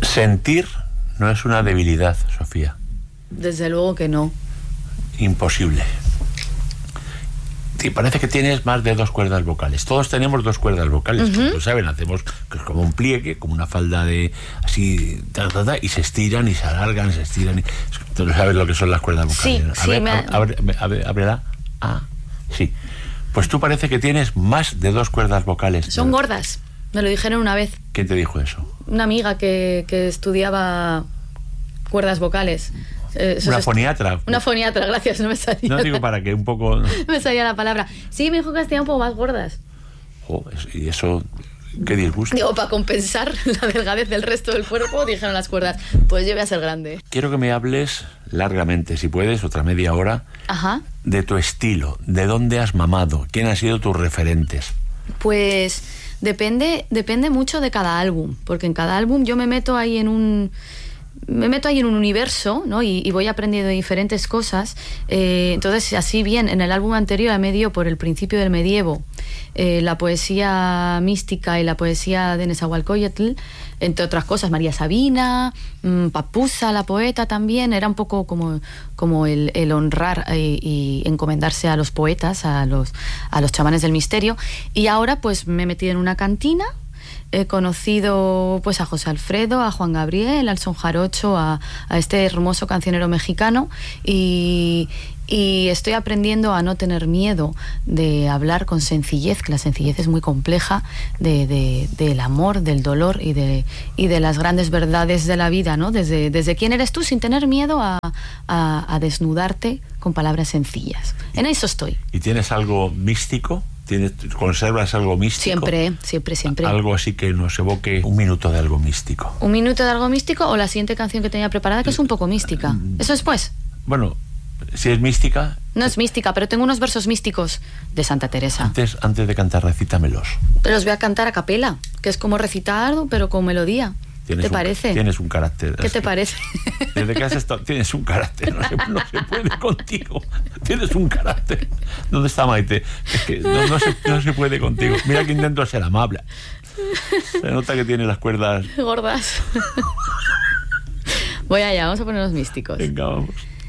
Sentir no es una debilidad, Sofía. Desde luego que no. Imposible. Sí, parece que tienes más de 2 cuerdas vocales. Todos tenemos 2 cuerdas vocales. Como lo saben, hacemos como un pliegue, como una falda de así, y se estiran y se alargan, se estiran. Tú no sabes lo que son las cuerdas vocales. Sí, ábrela. Ah, sí. Pues tú parece que tienes más de 2 cuerdas vocales. Son gordas. Me lo dijeron una vez. ¿Quién te dijo eso? Una amiga que estudiaba cuerdas vocales. Una foniatra. Una foniatra, gracias, no me salía. No digo para que un poco... No me salía la palabra. Sí, me dijo que tenía un poco más gordas. Y eso, qué disgusto. Digo, para compensar la delgadez del resto del cuerpo, dijeron las cuerdas, pues yo voy a ser grande. Quiero que me hables largamente, si puedes, otra media hora, de tu estilo, de dónde has mamado, quién han sido tus referentes. Pues depende mucho de cada álbum, porque en cada álbum yo me meto ahí en un universo, ¿no? Y voy aprendiendo diferentes cosas. Entonces, así bien, en el álbum anterior me dio por el principio del medievo, la poesía mística y la poesía de Nezahualcóyotl, entre otras cosas, María Sabina, Papusa, la poeta también. Era un poco como el honrar y encomendarse a los poetas, a los chamanes del misterio. Y ahora pues me he metido en una cantina. He conocido pues a José Alfredo, a Juan Gabriel, al son jarocho, a este hermoso cancionero mexicano, y estoy aprendiendo a no tener miedo de hablar con sencillez, que la sencillez es muy compleja, del amor, del dolor y de las grandes verdades de la vida, ¿no? Desde quién eres tú, sin tener miedo a desnudarte con palabras sencillas. En eso estoy. ¿Y tienes algo místico? ¿Conservas algo místico? Siempre. Algo así que nos evoque un minuto de algo místico. ¿Un minuto de algo místico o la siguiente canción que tenía preparada, que es un poco mística? ¿Eso después? Bueno, si es mística... No es mística, pero tengo unos versos místicos de Santa Teresa. Antes de cantar, recítamelos. Los voy a cantar a capela, que es como recitar, pero con melodía. ¿Qué te parece? Tienes un carácter. ¿Qué te parece? Desde que has estado, tienes un carácter. No se puede contigo. Tienes un carácter. ¿Dónde está Maite? Es que no se puede contigo. Mira que intento ser amable. Se nota que tiene las cuerdas gordas. Voy allá, vamos a poner los místicos. Venga, vamos.